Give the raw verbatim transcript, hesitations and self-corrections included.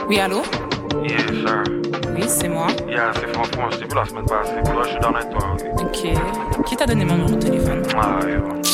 Oui, allô? Yes, sir. Oui, c'est moi. Yeah, c'est Franck, je t'ai vu la semaine passée. Là, je suis dans le nettoyage. Ok. Qui t'a donné mon numéro de téléphone? Ah, yo.